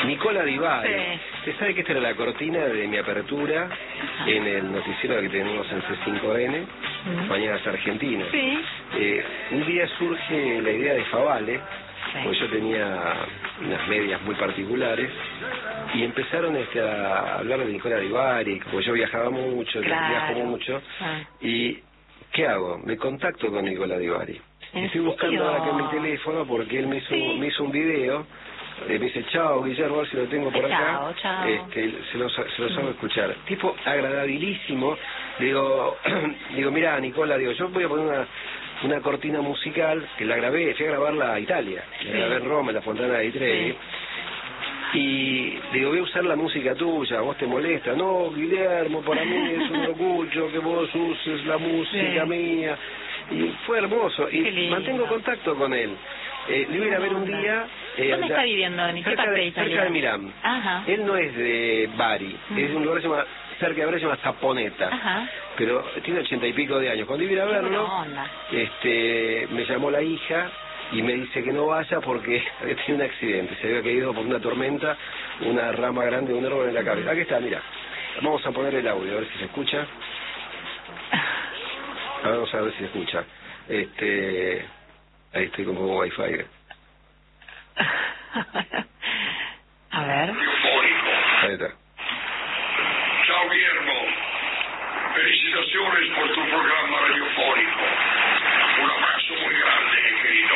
Nicola Di Bari. Sí. Usted sabe que esta era la cortina de mi apertura en el noticiero que tenemos en C5N, Mañanas Argentinas. Sí. Un día surge la idea de Favale, porque yo tenía unas medias muy particulares, y empezaron a hablar de Nicola Di Bari, porque yo viajaba mucho, viajo mucho, y ¿qué hago? Me contacto con Nicola Di Bari. Estoy buscando ahora acá en mi teléfono porque él me hizo un video. Me dice, chao Guillermo, a ver si lo tengo por acá. Chao. Se los hago escuchar. Tipo agradabilísimo. Digo, mira Nicola, yo voy a poner una cortina musical que la grabé, fui a grabarla a Italia. La grabé en Roma, en la Fontana di Trevi. Y digo, voy a usar la música tuya, ¿a vos te molesta? No, Guillermo, para mí es un orgullo que vos uses la música mía. Y fue hermoso. Y mantengo contacto con él. Le voy a ir a ver un día. ¿Dónde está viviendo? ¿En qué parte de Italia? Cerca de Milán. Ajá. Él no es de Bari, es de un lugar que se llama, cerca de Bari se llama Saponeta. Ajá. Pero tiene 80 y pico de años. Cuando iba a ir a verlo, me llamó la hija y me dice que no vaya porque había tenido un accidente. Se había caído por una tormenta, una rama grande de un árbol en la cabeza. Aquí está, mira. Vamos a poner el audio, a ver si se escucha. Vamos a ver si se escucha. Ahí estoy con poco wifi. A ver. Ahí está. Ciao Guillermo, felicitaciones por tu programa radiofónico. Un abrazo muy grande, querido.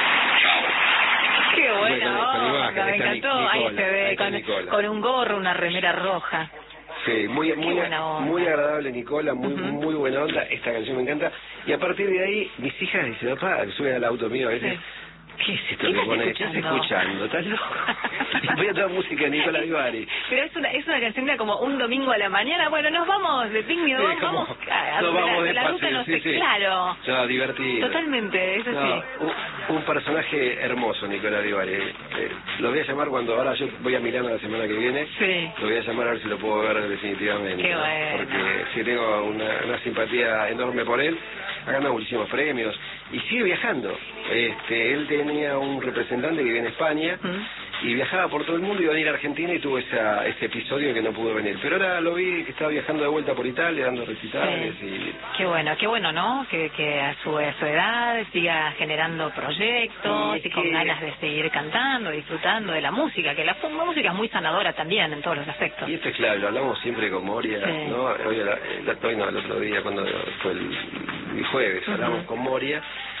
Chao. Qué buena onda, me encantó. Ahí se ve con un gorro, una remera roja. Sí, muy agradable Nicola, muy buena onda, esta canción me encanta. Y a partir de ahí, mis hijas dicen, papá, suben al auto mío a veces, ¿qué es esto que pone? ¿Qué estás escuchando? ¿Estás loco? Voy a toda música de Nicola Di Bari. Pero es una canción como un domingo a la mañana, bueno, nos vamos de picnic, vamos de la ruta, no sé, claro. No, divertido. Totalmente, eso sí. Un personaje hermoso, Nicola Di Bari. Lo voy a llamar ahora yo voy a Milán la semana que viene. Sí. Lo voy a llamar a ver si lo puedo ver definitivamente. Qué bueno. Porque sí tengo una simpatía enorme por él. Ha ganado muchísimos premios y sigue viajando. Él tenía un representante que vive en España y viajaba por todo el mundo, iba a venir a Argentina y tuvo ese episodio que no pudo venir. Pero ahora lo vi que estaba viajando de vuelta por Italia, dando recitales y... Qué bueno, ¿no? Que a su edad siga generando proyectos y con ganas de seguir cantando, disfrutando de la música, que la música es muy sanadora también en todos los aspectos. Y esto es claro, lo hablamos siempre con Moria, ¿no? Hoy el otro día, cuando fue el jueves, hablamos con Moria.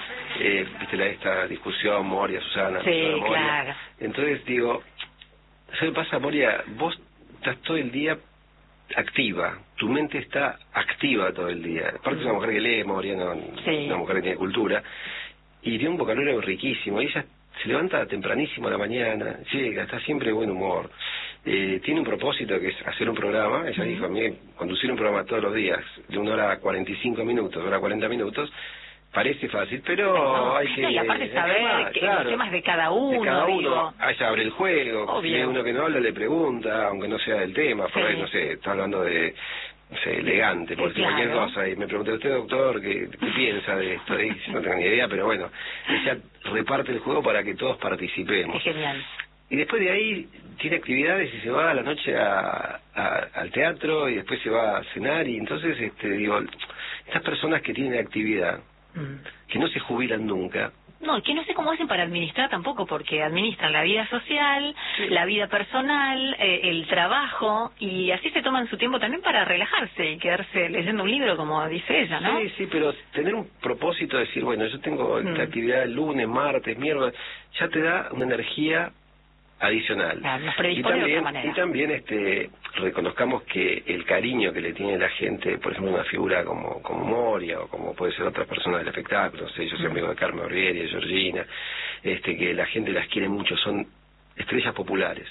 Viste esta discusión, Moria, Susana, Moria. Claro. Entonces digo, ¿sabes qué pasa, Moria? Vos estás todo el día activa, tu mente está activa todo el día. Aparte es una mujer que lee, Moria, una mujer que tiene cultura, y tiene un vocabulario riquísimo. Y ella se levanta tempranísimo a la mañana, llega, está siempre de buen humor. Tiene un propósito que es hacer un programa. Ella dijo a mí, conducir un programa todos los días de 1 hora 45 minutos, 1 hora 40 minutos, parece fácil, pero hay que... y aparte saber los temas de cada uno. Ella abre el juego, si hay uno que no habla le pregunta, aunque no sea del tema, por ahí, no sé, está hablando de... No sé, elegante, por decir cualquier cosa, y me pregunté, ¿usted, doctor, qué piensa de esto? Y no tengo ni idea, pero bueno, ella reparte el juego para que todos participemos. Es genial. Y después de ahí tiene actividades y se va a la noche al teatro y después se va a cenar, y entonces digo, estas personas que tienen actividad, que no se jubilan nunca. No, que no sé cómo hacen para administrar tampoco, porque administran la vida social, la vida personal, el trabajo, y así se toman su tiempo también para relajarse y quedarse leyendo un libro, como dice ella, ¿no? Sí, pero tener un propósito de decir, bueno, yo tengo esta actividad el lunes, martes, miércoles, ya te da una energía adicional. Claro, nos predispone de otra manera. Y también reconozcamos que el cariño que le tiene la gente, por ejemplo, una figura como Moria, o como puede ser otras personas del espectáculo, yo soy amigo de Carmen Orbieri, de Georgina, que la gente las quiere mucho, son estrellas populares.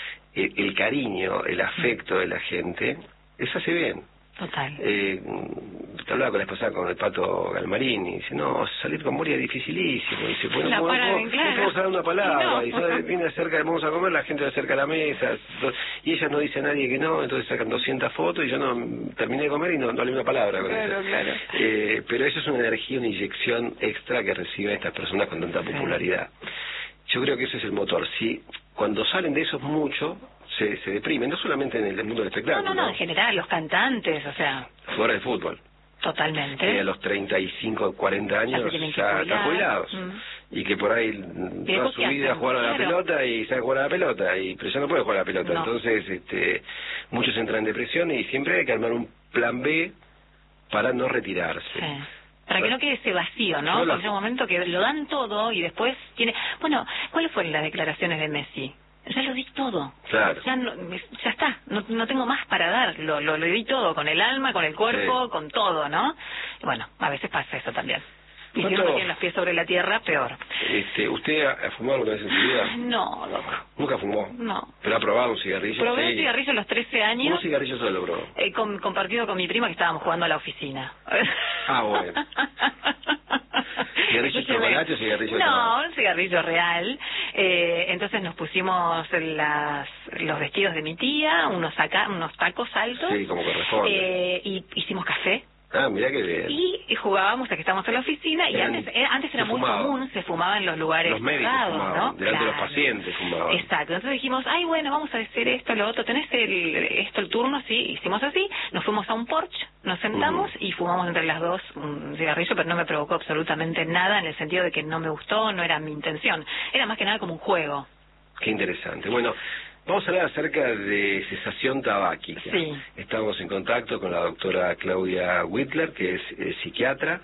El cariño, el afecto de la gente, eso hace bien. Total. Hablaba con la esposa, con el Pato Galmarini, y dice, no, salir con Moria es dificilísimo. Dice, bueno, no podemos hablar una palabra. Y viene vamos a comer, la gente le acerca a la mesa, y ella no dice a nadie que no, entonces sacan 200 fotos, y yo no terminé de comer y no hablé una palabra con eso. Claro. Pero eso es una energía, una inyección extra que reciben estas personas con tanta popularidad. Yo creo que ese es el motor. cuando salen de esos mucho, se deprimen, no solamente en el mundo del espectáculo. No, en general, los cantantes, o sea... Fuera de fútbol. Totalmente. A los 35, 40 años ya están jubilados. Y que por ahí toda su vida jugaron a la pelota y saben jugar a la pelota, pero ya no pueden jugar a la pelota. Entonces, muchos entran en depresión y siempre hay que armar un plan B para no retirarse. Sí. Para que no quede ese vacío, ¿no? Porque hay un momento que lo dan todo y después tiene... Bueno, ¿cuáles fueron las declaraciones de Messi? Ya lo di todo. Claro. Ya está, no tengo más para dar, lo di todo, con el alma, con el cuerpo, con todo, ¿no? Y bueno, a veces pasa eso también. Y si uno tiene los pies sobre la tierra, peor. ¿Usted ha fumado alguna vez en su vida? No, loco. ¿Nunca fumó? No. ¿Pero ha probado un cigarrillo? Probé un cigarrillo a los 13 años. ¿Un cigarrillo solo probó? Compartido con mi prima que estábamos jugando a la oficina. Ah, bueno. ¿Cigarrillo de chocolate o cigarrillo de tabaco? No, un cigarrillo real. Entonces nos pusimos los vestidos de mi tía, unos tacos altos. Sí, como corresponde. Y hicimos café. Ah, mira qué bien. Y jugábamos a que estábamos en la oficina y antes era muy común, se fumaba en los lugares los médicos cerrados, fumaban, ¿no? delante de los pacientes fumaban. Exacto, entonces dijimos, ay bueno, vamos a hacer esto, lo otro, ¿tenés el turno? Sí, hicimos así, nos fuimos a un porche, nos sentamos y fumamos entre las dos un cigarrillo, pero no me provocó absolutamente nada en el sentido de que no me gustó, no era mi intención, era más que nada como un juego. Qué interesante. Bueno, vamos a hablar acerca de cesación tabáquica. Sí. Estamos en contacto con la doctora Claudia Whitler, que es psiquiatra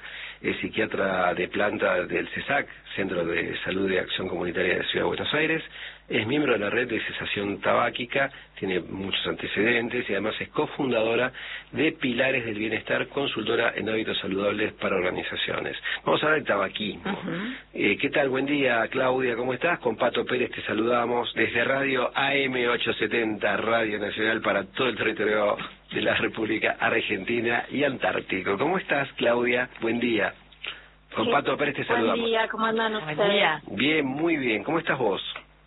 de planta del CESAC, Centro de Salud y Acción Comunitaria de Ciudad de Buenos Aires, es miembro de la red de cesación tabáquica, tiene muchos antecedentes y además es cofundadora de Pilares del Bienestar, consultora en hábitos saludables para organizaciones. Vamos a hablar de tabaquismo. ¿Qué tal? Buen día, Claudia, ¿cómo estás? Con Pato Pérez te saludamos desde Radio AM870, Radio Nacional para todo el territorio de la República Argentina y Antártico. ¿Cómo estás, Claudia? Buen día. Con Pato Pérez te saludamos. Buen día, ¿cómo andan ustedes? Buen día. Bien, muy bien. ¿Cómo estás vos?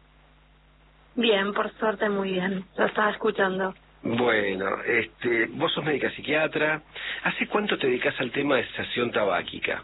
Bien, por suerte muy bien. Lo estaba escuchando. Bueno, vos sos médica psiquiatra. ¿Hace cuánto te dedicas al tema de cesación tabáquica?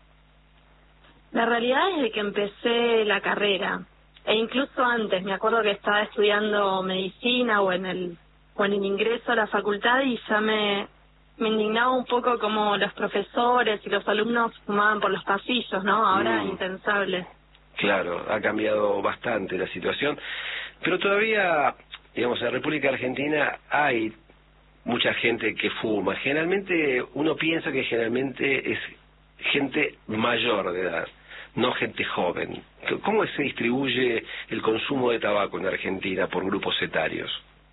La realidad es de que empecé la carrera, e incluso antes, me acuerdo que estaba estudiando medicina o en el ingreso a la facultad y ya me indignaba un poco como los profesores y los alumnos fumaban por los pasillos, ¿no? Ahora impensable. Claro, ha cambiado bastante la situación, pero todavía, digamos, en la República Argentina hay mucha gente que fuma. Generalmente uno piensa que generalmente es gente mayor de edad, no gente joven. ¿Cómo se distribuye el consumo de tabaco en Argentina por grupos etarios?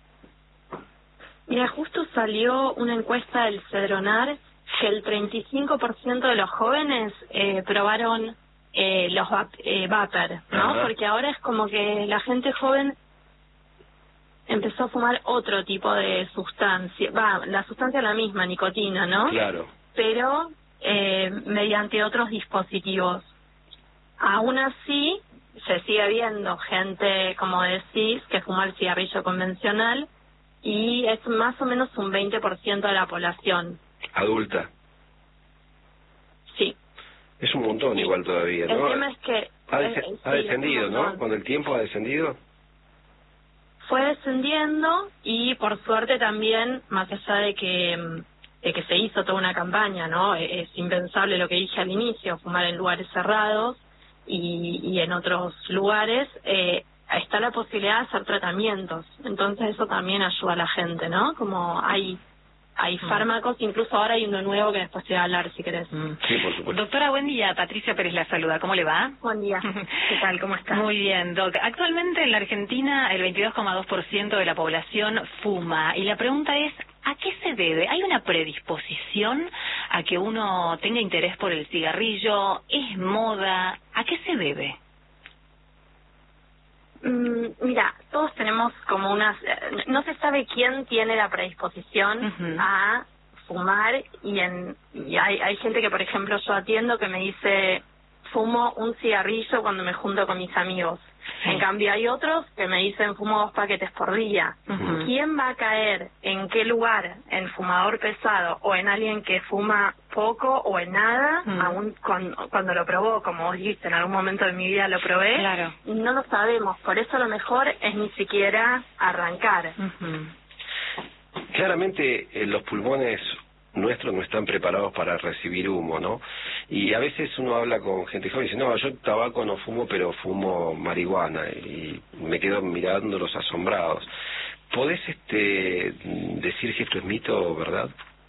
Mira, justo salió una encuesta del Cedronar que el 35% de los jóvenes probaron los vapor, ¿no? Ajá. Porque ahora es como que la gente joven empezó a fumar otro tipo de sustancia. La sustancia es la misma, nicotina, ¿no? Claro. Pero mediante otros dispositivos. Aún así, se sigue viendo gente, como decís, que fuma el cigarrillo convencional y es más o menos un 20% de la población. Adulta. Sí. Es un montón igual todavía, ¿no? El tema es que... Ha descendido, ¿no? Con el tiempo ha descendido. Fue descendiendo y por suerte también, más allá de que se hizo toda una campaña, ¿no? Es impensable lo que dije al inicio, fumar en lugares cerrados y en otros lugares, está la posibilidad de hacer tratamientos. Entonces eso también ayuda a la gente, ¿no? Como hay fármacos, incluso ahora hay uno nuevo que después te voy a hablar si querés. Sí, por supuesto. Doctora, buen día. Patricia Pérez la saluda. ¿Cómo le va? Buen día. ¿Qué tal? ¿Cómo estás? Muy bien, Doc. Actualmente en la Argentina el 22,2% de la población fuma. Y la pregunta es, ¿a qué se debe? ¿Hay una predisposición a que uno tenga interés por el cigarrillo? ¿Es moda? ¿A qué se debe? Mira, todos tenemos como unas... no se sabe quién tiene la predisposición a fumar y hay gente que, por ejemplo, yo atiendo que me dice fumo un cigarrillo cuando me junto con mis amigos. Sí. En cambio hay otros que me dicen fumo 2 paquetes por día. ¿Quién va a caer en qué lugar? ¿En fumador pesado o en alguien que fuma poco o en nada, aún cuando lo probó, como vos dijiste, en algún momento de mi vida lo probé, claro. No lo sabemos, por eso lo mejor es ni siquiera arrancar. Claramente los pulmones nuestros no están preparados para recibir humo, ¿no? Y a veces uno habla con gente joven y dice, no, yo tabaco no fumo, pero fumo marihuana, y me quedo mirándolos asombrados. ¿Podés decir si esto es mito o verdad?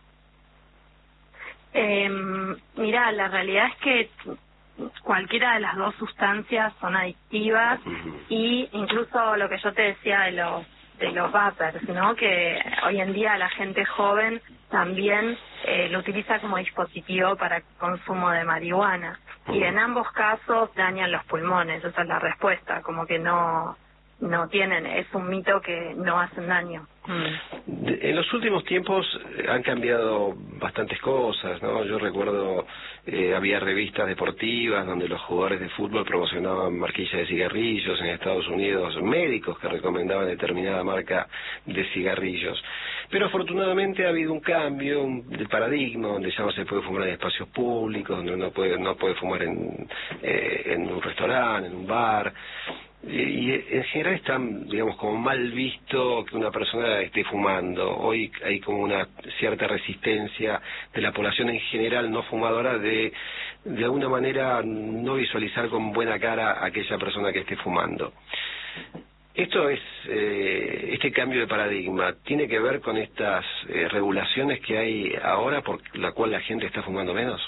Mira, la realidad es que cualquiera de las dos sustancias son adictivas, y incluso lo que yo te decía de los vapers, ¿no? Que hoy en día la gente joven también lo utiliza como dispositivo para consumo de marihuana, y en ambos casos dañan los pulmones. Esa es la respuesta, como que no tienen, es un mito que no hacen daño. En los últimos tiempos han cambiado bastantes cosas, ¿no? Yo recuerdo, había revistas deportivas donde los jugadores de fútbol promocionaban marquillas de cigarrillos. En Estados Unidos, médicos que recomendaban determinada marca de cigarrillos. Pero afortunadamente ha habido un cambio de paradigma, donde ya no se puede fumar en espacios públicos, donde uno no puede fumar en un restaurante, en un bar. Y en general está, digamos, como mal visto que una persona esté fumando. Hoy hay como una cierta resistencia de la población en general no fumadora de alguna manera no visualizar con buena cara a aquella persona que esté fumando. Esto es, este cambio de paradigma, ¿tiene que ver con estas regulaciones que hay ahora por la cual la gente está fumando menos?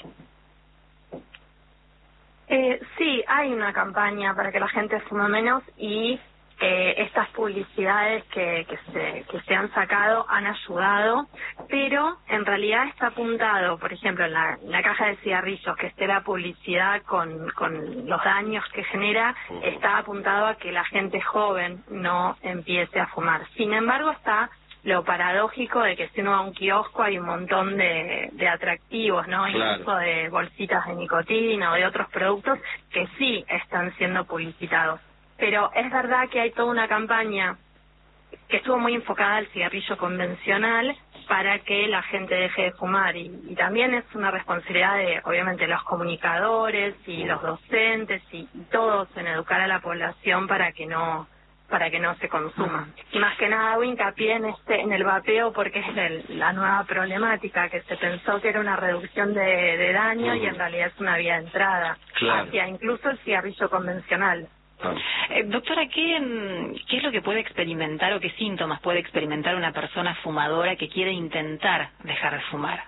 Sí, hay una campaña para que la gente fume menos, y estas publicidades que se han sacado han ayudado, pero en realidad está apuntado, por ejemplo, en la caja de cigarrillos, que esté la publicidad con los daños que genera, está apuntado a que la gente joven no empiece a fumar. Sin embargo, está lo paradójico de que si uno va a un kiosco hay un montón de atractivos, ¿no? Claro. Incluso de bolsitas de nicotina o de otros productos que sí están siendo publicitados. Pero es verdad que hay toda una campaña que estuvo muy enfocada al cigarrillo convencional para que la gente deje de fumar, y también es una responsabilidad de, obviamente, los comunicadores y los docentes y todos en educar a la población para que no se consuma. Y más que nada hago hincapié en el vapeo, porque es la nueva problemática, que se pensó que era una reducción de daño y en realidad es una vía de entrada hacia incluso el cigarrillo convencional. Doctora, ¿qué es lo que puede experimentar o qué síntomas puede experimentar una persona fumadora que quiere intentar dejar de fumar?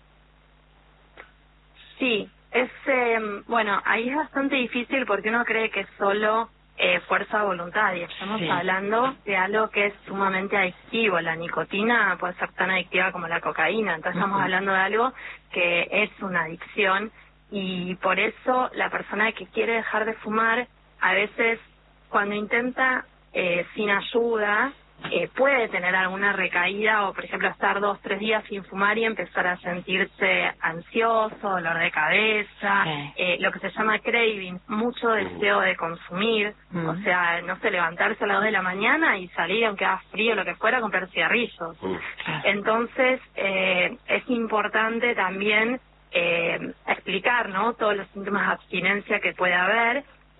Sí, bueno, ahí es bastante difícil porque uno cree que es solo fuerza de voluntad, y estamos hablando de algo que es sumamente adictivo. La nicotina puede ser tan adictiva como la cocaína, entonces estamos hablando de algo que es una adicción, y por eso la persona que quiere dejar de fumar, a veces cuando intenta sin ayuda, puede tener alguna recaída, o por ejemplo estar 2-3 días sin fumar y empezar a sentirse ansioso, dolor de cabeza, lo que se llama craving, mucho deseo de consumir, o sea, no sé, levantarse a las 2 de la mañana y salir, aunque haga frío, lo que fuera, a comprar cigarrillos. Entonces es importante también explicar, ¿no?, todos los síntomas de abstinencia que puede haber,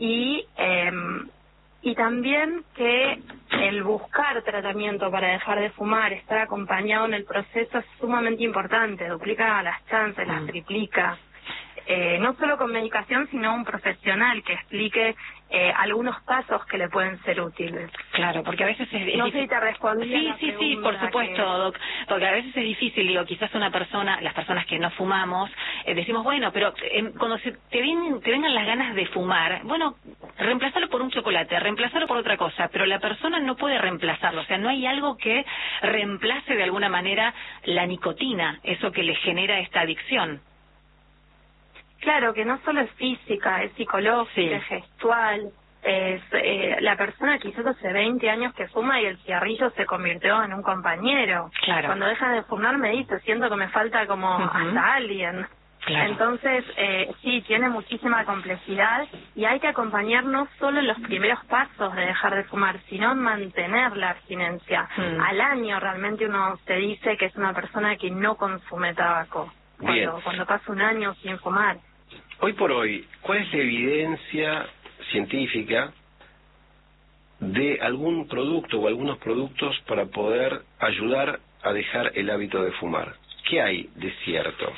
y también que el buscar tratamiento para dejar de fumar, estar acompañado en el proceso, es sumamente importante, duplica las chances, las triplica. No solo con medicación, sino un profesional que explique algunos pasos que le pueden ser útiles. Claro, porque a veces es no sé si te respondí. Sí, por supuesto, Doc, porque a veces es difícil, digo, quizás las personas que no fumamos, decimos, bueno, pero cuando te vengan las ganas de fumar, bueno, reemplazarlo por un chocolate, reemplazarlo por otra cosa, pero la persona no puede reemplazarlo, o sea, no hay algo que reemplace de alguna manera la nicotina, eso que le genera esta adicción. Claro, que no solo es física, es psicológica, es gestual. La persona quizás hace 20 años que fuma y el cigarrillo se convirtió en un compañero. Claro. Cuando deja de fumar me dice, siento que me falta como hasta alguien. Claro. Entonces, sí, tiene muchísima complejidad, y hay que acompañar no solo en los primeros pasos de dejar de fumar, sino en mantener la abstinencia. Al año realmente uno se dice que es una persona que no consume tabaco. cuando pasa un año sin fumar. Hoy por hoy, ¿cuál es la evidencia científica de algún producto o algunos productos para poder ayudar a dejar el hábito de fumar? ¿Qué hay de cierto?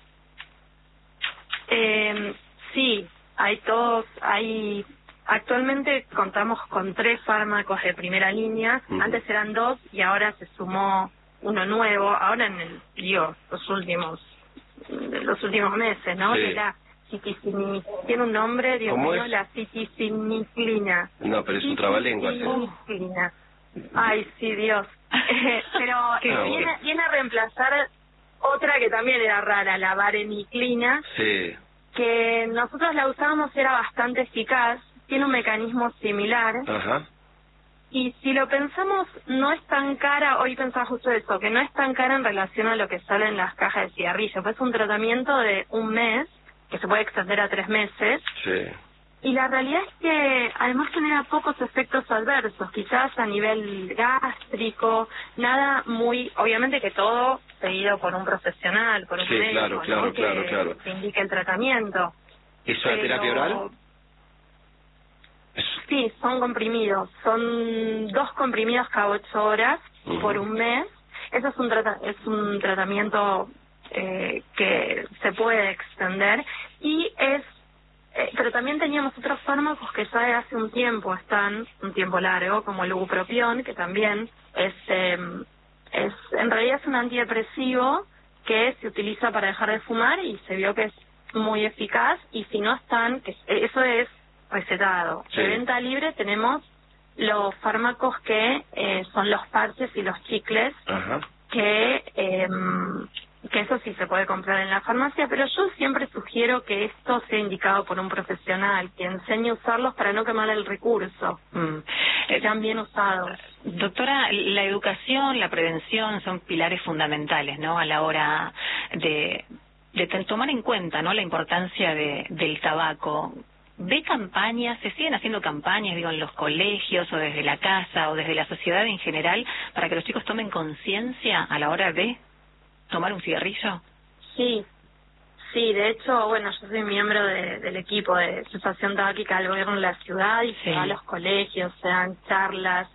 Sí, actualmente contamos con 3 fármacos de primera línea. Antes eran 2 y ahora se sumó uno nuevo, ahora en los últimos meses, ¿no? Sí. Que tiene un nombre, Dios mío, es? la citiciniclina. No, pero es un trabalenguas. Citiciniclina. Ay, sí, Dios. Pero viene a reemplazar otra que también era rara, la vareniclina. Sí. Que nosotros la usábamos, era bastante eficaz, tiene un mecanismo similar. Ajá. Y si lo pensamos, no es tan cara, hoy pensaba justo eso, que no es tan cara en relación a lo que sale en las cajas de cigarrillos. Pues es un tratamiento de 1 mes, que se puede extender a 3 meses. Sí. Y la realidad es que además genera pocos efectos adversos, quizás a nivel gástrico, nada muy, obviamente que todo seguido por un profesional, por un médico, claro. que indique el tratamiento. ¿Eso es terapia oral? Sí, son comprimidos, son 2 comprimidos cada 8 horas por 1 mes. Eso es un tratamiento que se puede extender y pero también teníamos otros fármacos que ya de hace un tiempo están, un tiempo largo, como el bupropión, que también en realidad es un antidepresivo que se utiliza para dejar de fumar y se vio que es muy eficaz. Y si no están, eso es recetado. Sí. De venta libre tenemos los fármacos que son los parches y los chicles. Ajá. Que eso sí se puede comprar en la farmacia, pero yo siempre sugiero que esto sea indicado por un profesional, que enseñe a usarlos para no quemar el recurso, que sean bien usados. Doctora, la educación, la prevención son pilares fundamentales, ¿no?, a la hora de tomar en cuenta, ¿no?, la importancia del tabaco. ¿Ve campañas, se siguen haciendo campañas, en los colegios o desde la casa o desde la sociedad en general para que los chicos tomen conciencia a la hora de tomar un cigarrillo? Sí, de hecho, bueno, yo soy miembro del equipo de cesación tabáquica del gobierno de la ciudad y se va a los colegios, se dan charlas,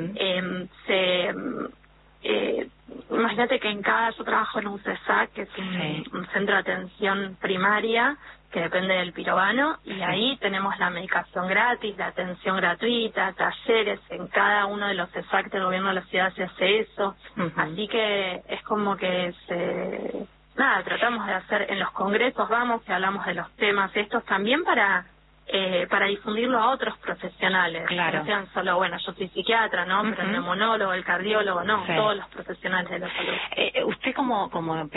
imagínate que yo trabajo en un CESAC, que es un centro de atención primaria, que depende del pirobano, y ahí tenemos la medicación gratis, la atención gratuita, talleres, en cada uno de los CESAC del gobierno de la ciudad se hace eso, así que es como que tratamos de hacer, en los congresos vamos y hablamos de los temas estos también para difundirlo a otros profesionales, claro. No sean solo, yo soy psiquiatra, ¿no? Pero el neumonólogo, el cardiólogo, no, todos los profesionales de la salud. Usted como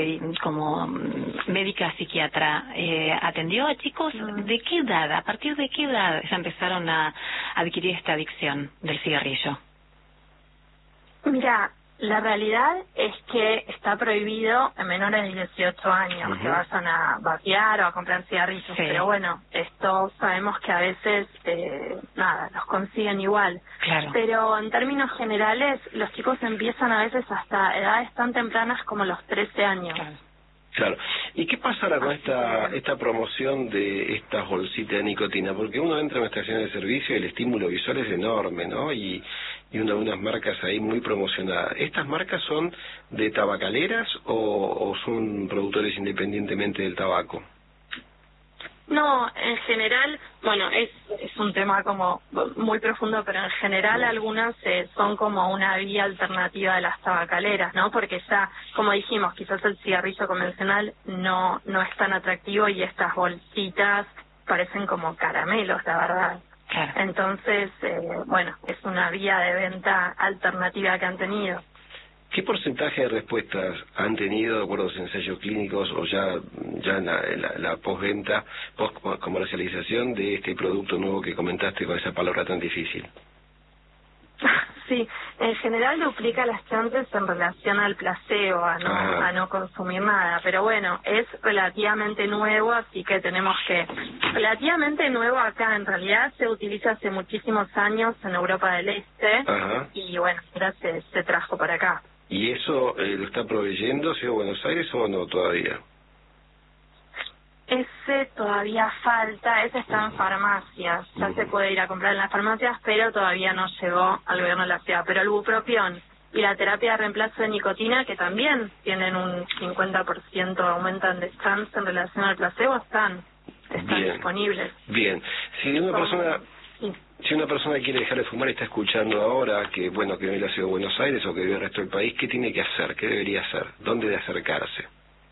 médica psiquiatra, ¿atendió a chicos de qué edad, a partir de qué edad ya empezaron a adquirir esta adicción del cigarrillo? Mira, la realidad es que está prohibido en menores de 18 años que vayan a vapear o a comprar cigarrillos, pero bueno, esto sabemos que a veces, los consiguen igual. Claro. Pero en términos generales, los chicos empiezan a veces hasta edades tan tempranas como los 13 años. Claro. ¿Y qué pasará con esta promoción de estas bolsitas de nicotina? Porque uno entra en estaciones de servicio y el estímulo visual es enorme, ¿no? Y unas marcas ahí muy promocionadas. ¿Estas marcas son de tabacaleras o son productores independientemente del tabaco? No, en general, es un tema como muy profundo, pero en general algunas son como una vía alternativa de las tabacaleras, ¿no? Porque ya, como dijimos, quizás el cigarrillo convencional no es tan atractivo y estas bolsitas parecen como caramelos, la verdad. Claro. Entonces, es una vía de venta alternativa que han tenido. ¿Qué porcentaje de respuestas han tenido de acuerdo a los ensayos clínicos o ya en la postventa, post-comercialización de este producto nuevo que comentaste con esa palabra tan difícil? Sí, en general duplica las chances en relación al placebo, a no consumir nada, pero es relativamente nuevo, así que tenemos que... Relativamente nuevo acá, en realidad se utiliza hace muchísimos años en Europa del Este, y ahora se trajo para acá. ¿Y eso lo está proveyendo Ciudad de Buenos Aires o no todavía? Ese todavía falta, ese está en farmacias, ya se puede ir a comprar en las farmacias, pero todavía no llegó al gobierno de la ciudad. Pero el bupropión y la terapia de reemplazo de nicotina, que también tienen un 50% aumentan de chance en relación al placebo, están disponibles. Bien, si una persona quiere dejar de fumar y está escuchando ahora que bueno que vive en la ciudad de Buenos Aires o que vive en el resto del país, ¿qué tiene que hacer? ¿Qué debería hacer? ¿Dónde de acercarse?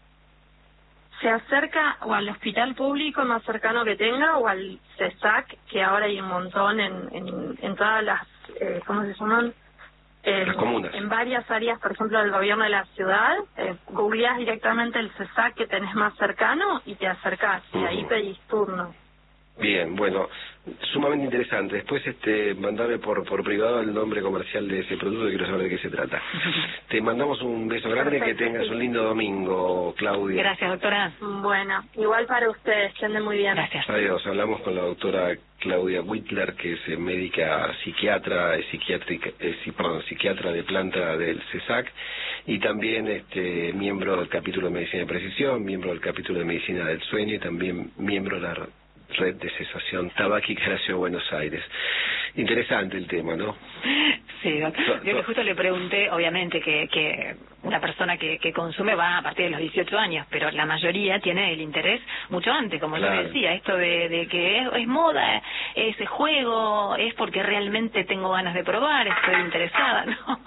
Se acerca o al hospital público más cercano que tenga o al CESAC, que ahora hay un montón en todas las, ¿cómo se llaman? Las comunas. En varias áreas, por ejemplo, del gobierno de la ciudad, googleás directamente el CESAC que tenés más cercano y te acercás, y ahí pedís turno. Bien, bueno, sumamente interesante. Después mandame por privado el nombre comercial de ese producto y quiero saber de qué se trata. Te mandamos un beso grande, que tengas un lindo domingo, Claudia. Gracias, doctora. Bueno, igual para ustedes, que anden muy bien. Gracias. Adiós, hablamos con la doctora Claudia Whitler, que es médica psiquiatra, psiquiatra de planta del CESAC y también miembro del capítulo de Medicina de Precisión, miembro del capítulo de Medicina del Sueño y también miembro de la Red de Cesación Tabáquica de la Ciudad de Buenos Aires. Interesante el tema, ¿no? Sí, doctor. Yo justo le pregunté, obviamente, que una persona que consume va a partir de los 18 años, pero la mayoría tiene el interés mucho antes, como yo decía, esto de que es moda, es juego, es porque realmente tengo ganas de probar, estoy interesada, ¿no?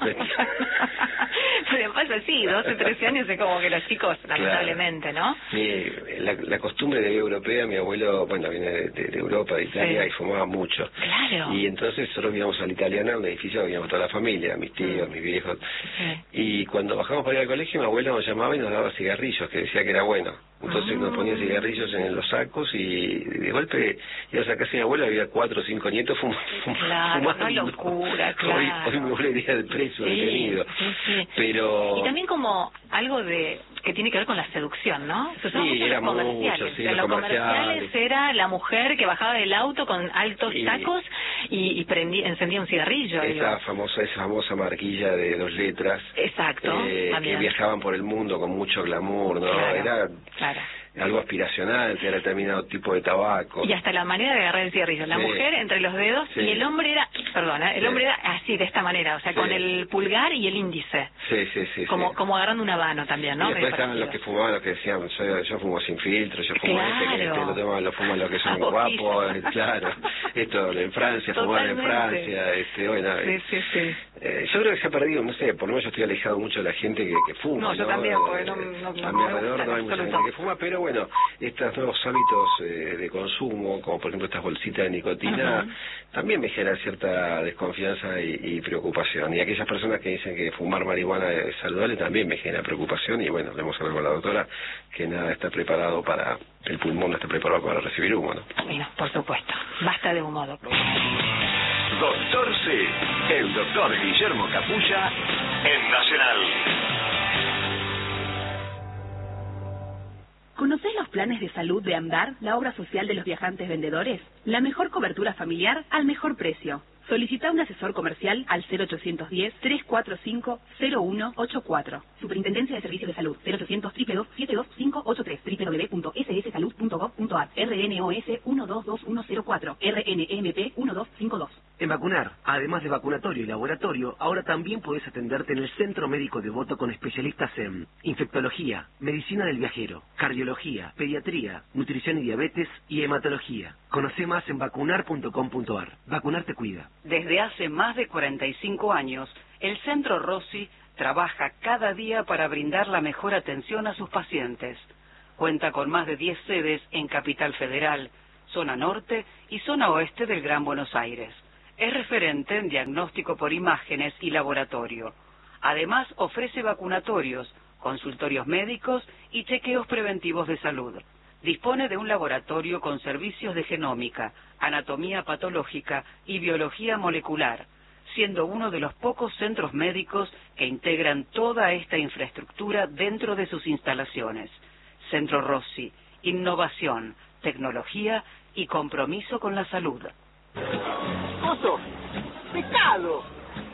Pero pasa así, 12, 13 años es como que los chicos, lamentablemente, ¿no? La costumbre de vida europea, mi abuelo, bueno, viene de Europa, de Italia, y fumaba mucho. Claro. Y entonces nosotros vivíamos a la italiana, un edificio, vivíamos toda la familia, mis tíos, mis viejos. Y cuando bajamos para ir al colegio, mi abuelo nos llamaba y nos daba cigarrillos, que decía que era bueno. Entonces nos ponía cigarrillos en los sacos y de golpe iba a sacar a mi abuelo, había 4 o 5 nietos fumando. Una locura, claro. Hoy me volvería del preso detenido. Pero... Y también como algo que tiene que ver con la seducción, ¿no? Se usaba mucho era los comerciales. mucho, los comerciales era la mujer que bajaba del auto con altos tacos y encendía un cigarrillo. Esa famosa marquilla de 2 letras. Exacto. Que viajaban por el mundo con mucho glamour, ¿no? Era algo aspiracional, que era determinado tipo de tabaco. Y hasta la manera de agarrar el cigarrillo. La mujer entre los dedos y el hombre era, el hombre era así, de esta manera, o sea, con el pulgar y el índice. Como agarrando un habano también, ¿no? Y después estaban los que fumaban, los que decían, yo fumo sin filtro, yo fumo lo fuman los que son guapos, claro. Esto en Francia, fumaban en Francia, bueno. Yo creo que se ha perdido, no sé, por lo menos yo estoy alejado mucho de la gente que fuma. No, yo también, porque a mi alrededor no hay mucha gente que fuma, pero bueno, estos nuevos hábitos de consumo, como por ejemplo estas bolsitas de nicotina, también me genera cierta desconfianza y preocupación. Y aquellas personas que dicen que fumar marihuana es saludable también me genera preocupación. Y bueno, le hemos hablado con la doctora que nada está preparado para, el pulmón no está preparado para recibir humo, ¿no? Bueno, por supuesto. Basta de humo, doctor. Doctor C, el doctor Guillermo Capulla, en Nacional. ¿Conocés los planes de salud de Andar, la obra social de los viajantes vendedores? La mejor cobertura familiar al mejor precio. Solicita un asesor comercial al 0810-345-0184. Superintendencia de Servicios de Salud, 0800-7272583, www.sssalud.gov.ar, RNOS 122104, RNMP 1252. En Vacunar, además de vacunatorio y laboratorio, ahora también podés atenderte en el Centro Médico Devoto con especialistas en infectología, medicina del viajero, cardiología, pediatría, nutrición y diabetes y hematología. Conocé más en vacunar.com.ar. Vacunar te cuida. Desde hace más de 45 años, el Centro Rossi trabaja cada día para brindar la mejor atención a sus pacientes. Cuenta con más de 10 sedes en Capital Federal, zona norte y zona oeste del Gran Buenos Aires. Es referente en diagnóstico por imágenes y laboratorio. Además, ofrece vacunatorios, consultorios médicos y chequeos preventivos de salud. Dispone de un laboratorio con servicios de genómica, anatomía patológica y biología molecular, siendo uno de los pocos centros médicos que integran toda esta infraestructura dentro de sus instalaciones. Centro Rossi, innovación, tecnología y compromiso con la salud. ¡Oso! ¡Pescado!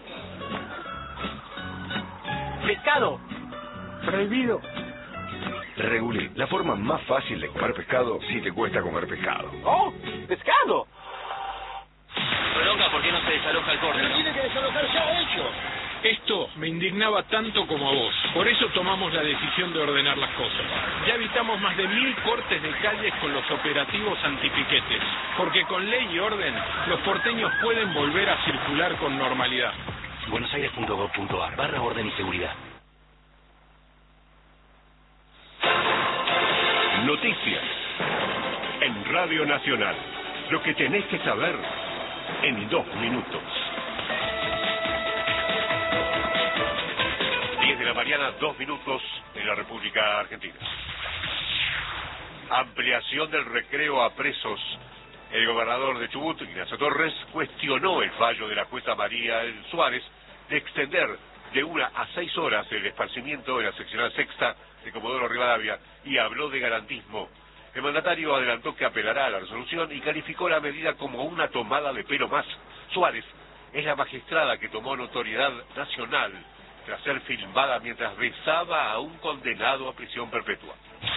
¡Pescado! ¡Prohibido! Regulí, la forma más fácil de comer pescado si te cuesta comer pescado. ¡Oh! ¡Pescado! Bronca, ¿por qué no se desaloja el córner? Tiene que desalojar ya hecho. Esto me indignaba tanto como a vos. Por eso tomamos la decisión de ordenar las cosas. Ya evitamos más de 1000 cortes de calles con los operativos antipiquetes. Porque con ley y orden, los porteños pueden volver a circular con normalidad. buenosaires.gov.ar/orden y seguridad. Noticias en Radio Nacional. Lo que tenés que saber en 2 minutos. 10 de la mañana, 2 minutos en la República Argentina. Ampliación del recreo a presos. El gobernador de Chubut, Ignacio Torres, cuestionó el fallo de la jueza María Suárez de extender de 1 a 6 horas el esparcimiento en la seccional sexta de Comodoro Rivadavia y habló de garantismo. El mandatario adelantó que apelará a la resolución y calificó la medida como una tomada de pelo más. Suárez es la magistrada que tomó notoriedad nacional tras ser filmada mientras besaba a un condenado a prisión perpetua.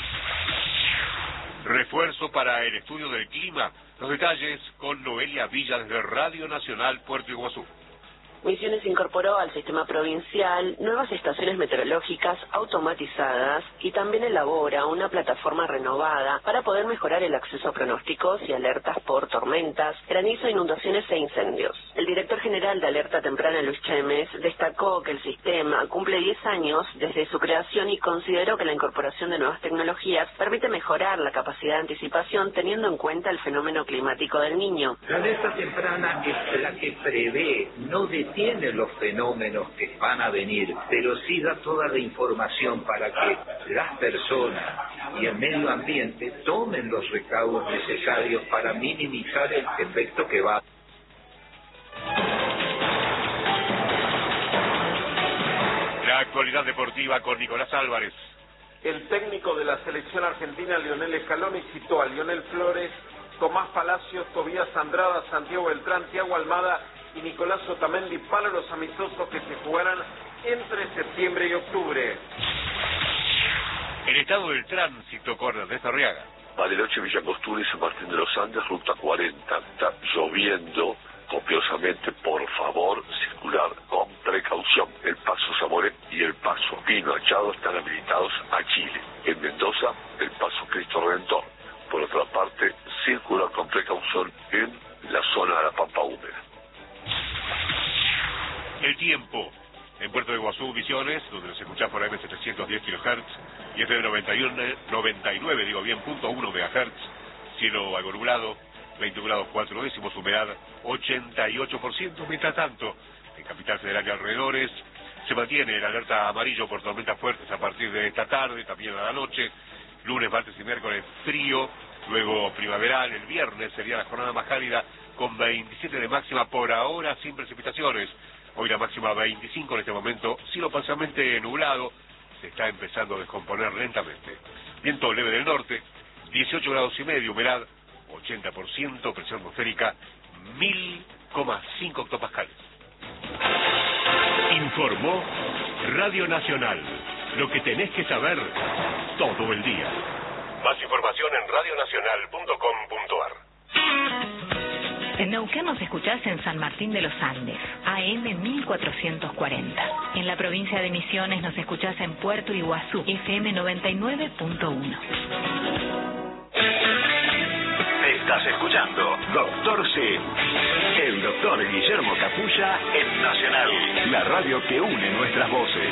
Refuerzo para el estudio del clima. Los detalles con Noelia Villa desde Radio Nacional Puerto Iguazú. Misiones incorporó al sistema provincial nuevas estaciones meteorológicas automatizadas y también elabora una plataforma renovada para poder mejorar el acceso a pronósticos y alertas por tormentas, granizo, inundaciones e incendios. El director general de Alerta Temprana, Luis Chemes, destacó que el sistema cumple 10 años desde su creación y consideró que la incorporación de nuevas tecnologías permite mejorar la capacidad de anticipación teniendo en cuenta el fenómeno climático del Niño. La alerta temprana es la que prevé, no tiene los fenómenos que van a venir, pero sí da toda la información para que las personas y el medio ambiente tomen los recaudos necesarios para minimizar el efecto que va. La actualidad deportiva con Nicolás Álvarez. El técnico de la selección argentina, Lionel Scaloni, citó a Lionel Flores, Tomás Palacios, Tobías Andrada, Santiago Beltrán, Thiago Almada y Nicolás Otamendi para los amistosos que se jugarán entre septiembre y octubre. El estado del tránsito con Ernesto Arriaga. Bariloche, Villa Costura y San Martín de los Andes, ruta 40. Está lloviendo copiosamente, por favor, circular con precaución. El paso Zamoré y el paso Pino Achado están habilitados a Chile. En Mendoza, el paso Cristo Redentor. Por otra parte, circular con precaución en la zona de la Pampa Húmeda. El tiempo en Puerto de Iguazú, Misiones, donde nos escuchás por AM710 kHz y FM 99.1 MHz, cielo algo nublado, 20 grados 4 décimos, humedad 88%. Mientras tanto, en Capital Federal y alrededores se mantiene el alerta amarillo por tormentas fuertes a partir de esta tarde, también a la noche. Lunes, martes y miércoles frío, luego primaveral. El viernes sería la jornada más cálida con 27 de máxima, por ahora sin precipitaciones. Hoy la máxima 25, en este momento cielo parcialmente nublado, se está empezando a descomponer lentamente. Viento leve del norte, 18 grados y medio, humedad 80%, presión atmosférica 1000,5 hectopascales. Informó Radio Nacional. Lo que tenés que saber todo el día. Más información en radionacional.com.ar. En Neuquén nos escuchás en San Martín de los Andes, AM 1440. En la provincia de Misiones nos escuchás en Puerto Iguazú, FM 99.1. Estás escuchando Doctor C. El doctor Guillermo Capulla en Nacional, la radio que une nuestras voces.